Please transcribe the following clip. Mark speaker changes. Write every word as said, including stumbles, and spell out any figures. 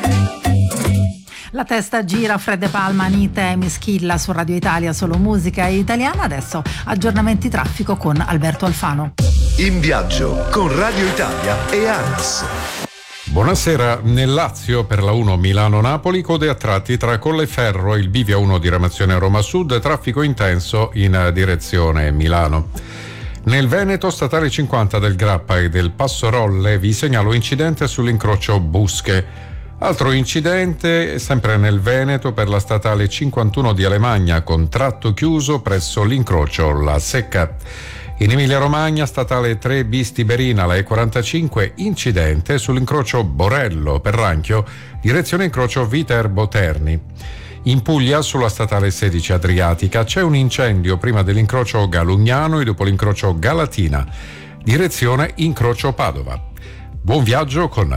Speaker 1: La testa gira, Fred Palma, Anita e Mischilla su Radio Italia, solo musica italiana. Adesso aggiornamenti traffico con Alberto Alfano.
Speaker 2: In viaggio con Radio Italia e ANAS.
Speaker 3: Buonasera. Nel Lazio per la uno Milano-Napoli, code a tratti tra Colleferro e il bivio uno diramazione Roma Sud, traffico intenso in direzione Milano. Nel Veneto, statale cinquanta del Grappa e del Passorolle, vi segnalo incidente sull'incrocio Busche. Altro incidente sempre nel Veneto per la statale cinquantuno di Alemagna, con tratto chiuso presso l'incrocio La Secca. In Emilia Romagna, statale tre bis Tiberina, la E quarantacinque, incidente sull'incrocio Borello per Ranchio, direzione incrocio Viterbo Terni. In Puglia, sulla statale sedici Adriatica, c'è un incendio prima dell'incrocio Galugnano e dopo l'incrocio Galatina, direzione incrocio Padova. Buon viaggio con